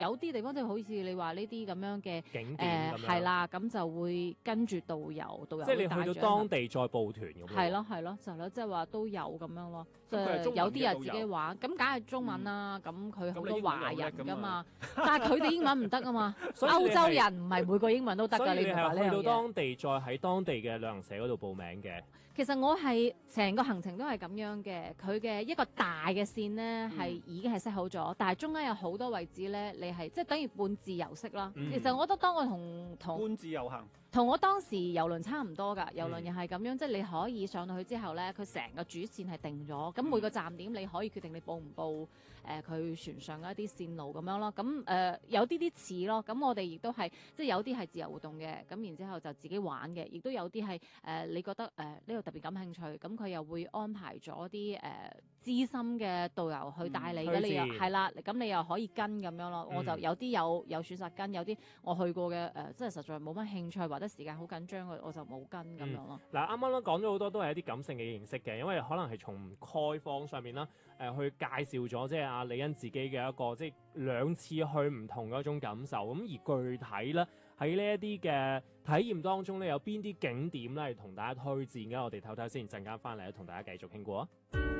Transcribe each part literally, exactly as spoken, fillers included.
有啲地方即係好似你話呢啲咁樣嘅景點咁樣誒係啦，咁就會跟住導遊，導遊即係你會帶去到當地再報團咁樣。 係咯係咯，就係咯，即係話都有咁樣咯。 咁佢係中文嘅有啲人自導遊己玩，咁梗係中文啦。咁佢好咁你英文多華人又叻㗎嘛噶嘛，但係佢哋英文唔得啊嘛。 所以你係歐洲人唔係每個英文都得㗎， 所以你你明白係去到呢樣嘢？ 當地再喺當地嘅旅行社嗰度報名嘅。 其實我係成個行程都係咁樣嘅，佢嘅一個大嘅線呢係、已經係 set 好咗，但係中間有好多位置呢，你係即係等於半自由式啦。 嗯其實我覺得當我同同半自由行， 同我當時郵輪差唔多㗎，郵輪又係咁樣，即係你可以上到去之後呢，佢成個主線係定咗，咁每個站點你可以決定你報唔報誒佢、船上嘅一啲線路咁樣咯。咁誒、呃、有啲啲似咯，咁我哋亦都係即係有啲係自由活動嘅，咁然之後就自己玩嘅，亦都有啲係誒你覺得誒呢度特別感興趣，咁佢又會安排咗啲誒資深嘅導遊去帶你嘅， 嗯你又推薦係啦，咁你又可以跟咁樣咯。 嗯我就有啲有有選擇跟，有啲我去過嘅誒、呃，即係實在冇乜興趣或者時間好緊張嘅，我就冇跟咁樣咯。 嗱，啱啱都講咗好多都係一啲感性嘅認識嘅，因為可能係從概況上面啦，誒、呃、去介紹咗即係阿李欣自己嘅一個即係兩次去唔同嘅一種感受。咁而具體咧喺呢一啲嘅體驗當中咧，有邊啲景點咧係同大家推薦嘅？我哋唞唞先，陣間翻嚟同大家繼續傾過啊！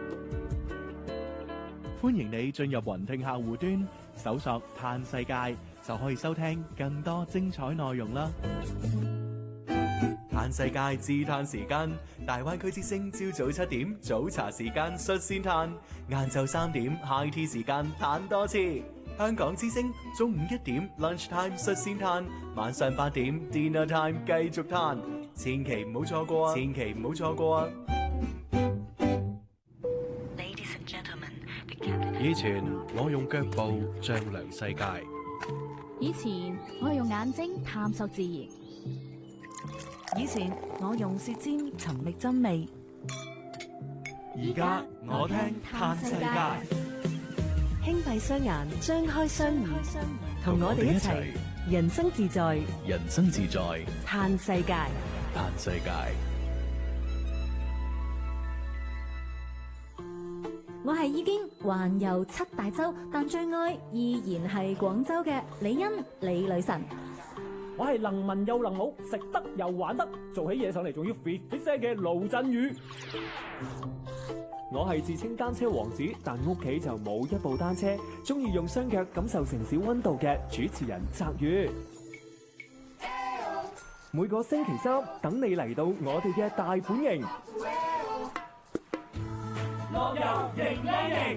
歡迎你進入雲聽客戶端，搜索嘆世界，就可以收聽更多精彩內容啦！嘆世界自嘆時間，大灣區之聲朝早七點早茶時間率先嘆，晏晝三點 high tea 時間嘆多次。香港之聲中午一點 lunch time 率先嘆，晚上八點 dinner time 繼續嘆，千祈唔好錯過啊！千祈唔好錯過啊！ 以前我用腳步丈量世界， 以前我係用眼睛探索自然， 以前我用舌尖尋覓真味， 而家我聽嘆世界。 輕閉雙眼，張開雙耳，同我哋一齊人生自在， 人生自在， 嘆世界。 嘆世界。 我係已經環遊七大洲，但最愛依然係廣州嘅李欣李女神。 我係能文又能武，食得又玩得，做起嘢上嚟仲要 fit fit 聲嘅盧振宇。 我係自稱單車王子，但屋企就冇一部單車，中意用雙腳感受城市溫度嘅主持人澤宇。每個星期三等你嚟到我哋嘅大本營， 樂遊型靚型。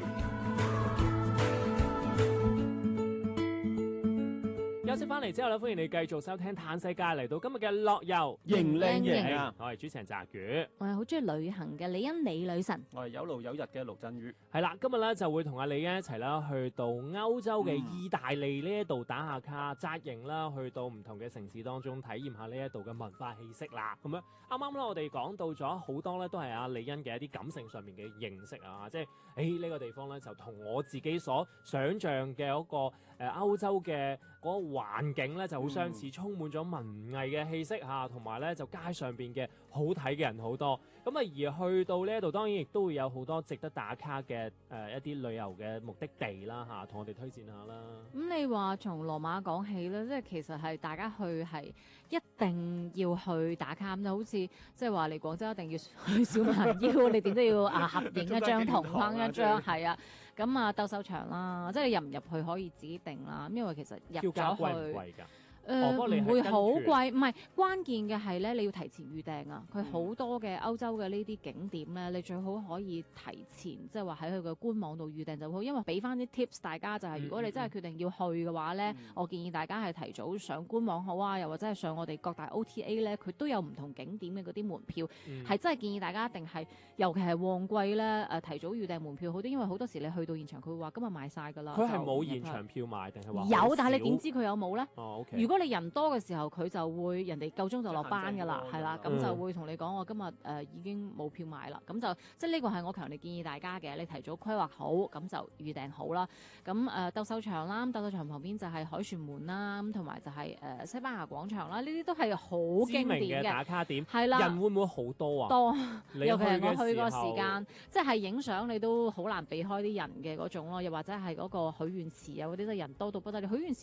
休息翻嚟之後咧，歡迎你繼續收聽《嘆世界》，嚟到今日嘅樂遊型靚型啊！ 我係主持人澤宇， 我係好中意旅行嘅李欣李女神。 我係有路有日嘅盧振宇。 係啦，今日咧就會同阿李欣一齊啦，去到歐洲嘅意大利呢一度打下卡、紮營啦，去到唔同嘅城市當中體驗下呢一度嘅文化氣息啦。咁樣啱啱咧，我哋講到咗好多咧，都係阿李欣嘅一啲感性上面嘅認識啊，即係誒呢個地方咧就同我自己所想像嘅嗰個誒歐洲嘅嗰個環境咧就好相似，嗯、充滿咗文藝嘅氣息嚇，同埋咧就街上邊嘅好睇嘅人好多。咁啊而去到呢一度，當然亦都會有好多值得打卡嘅誒、呃、一啲旅遊嘅目的地啦嚇，同我哋推薦下啦。 咁、嗯、你話從羅馬講起咧，即係其實係大家去係一定要去打卡，咁就好似即係話嚟廣州一定要去小蠻腰，你點都要啊合影一張同框一張，係啊。咁啊鬥獸場啦，即係你入唔入去可以自己定啦，因為其實入咗去。誒唔、呃、會好貴，唔係關鍵嘅係咧，你要提前預訂啊！佢好多嘅歐洲嘅呢啲景點咧，你最好可以提前，即係話喺佢嘅官網度預訂就好，因為俾翻啲 tips 大家就係、是，如果你真係決定要去嘅話咧，嗯、我建議大家係提早上官網好啊，又或者係上我哋各大 O T A 咧，佢都有唔同景點嘅嗰啲門票，係、嗯、真係建議大家一定係，尤其係旺季咧誒、呃，提早預訂門票好啲，因為好多時你去到現場，佢會話今日賣晒㗎啦。 佢係冇現場票賣定係話有，但係你點知佢有冇咧？ 哦，OK。 如果果你人多嘅時候，佢就會人哋夠鐘就落班㗎啦，係啦，咁嗯就會同你講我今日誒、呃、已經冇票買啦，咁就即係呢個係我強烈建議大家嘅，你提早規劃好，咁就預訂好啦。咁誒、呃、鬥獸場啦，鬥獸場旁邊就係凱旋門啦，咁同埋就係、是、誒、呃、西班牙廣場啦，呢啲都係好知經名嘅典嘅， 打卡點， 係啦。 人會唔會好多啊？ 多， 你尤其係我嘅去個時候時間，即係影相你都好難避開啲人嘅嗰種咯，又或者係嗰個許願池啊嗰啲，都人多到不得了。許願池